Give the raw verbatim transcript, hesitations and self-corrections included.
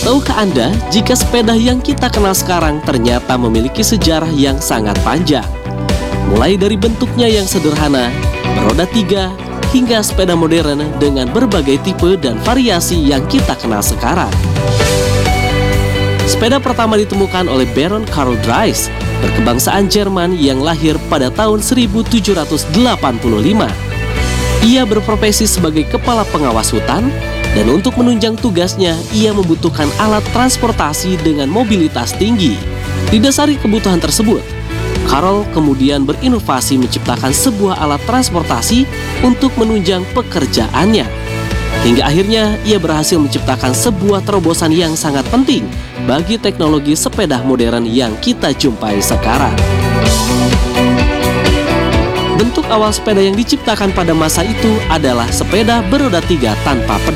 Tahukah Anda jika sepeda yang kita kenal sekarang ternyata memiliki sejarah yang sangat panjang? Mulai dari bentuknya yang sederhana, beroda tiga, hingga sepeda modern dengan berbagai tipe dan variasi yang kita kenal sekarang. Sepeda pertama ditemukan oleh Baron Karl Drais, berkebangsaan Jerman yang lahir pada tahun seribu tujuh ratus delapan puluh lima. Ia berprofesi sebagai kepala pengawas hutan, dan untuk menunjang tugasnya, ia membutuhkan alat transportasi dengan mobilitas tinggi. Didasari kebutuhan tersebut, Karl kemudian berinovasi menciptakan sebuah alat transportasi untuk menunjang pekerjaannya. Hingga akhirnya ia berhasil menciptakan sebuah terobosan yang sangat penting bagi teknologi sepeda modern yang kita jumpai sekarang. Bentuk awal sepeda yang diciptakan pada masa itu adalah sepeda beroda tiga tanpa pedal.